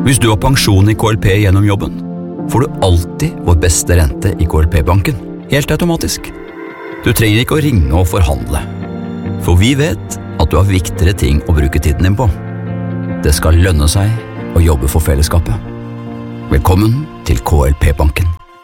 Hvis du har pensjon i KLP gjennom jobben, får du alltid vår beste rente i KLP-banken, helt automatisk. Du trenger ikke å ringe og forhandle, for vi vet at du har viktigere ting å bruke tiden din på. Det skal lønne seg å jobbe for fellesskapet. Velkommen til KLP-banken.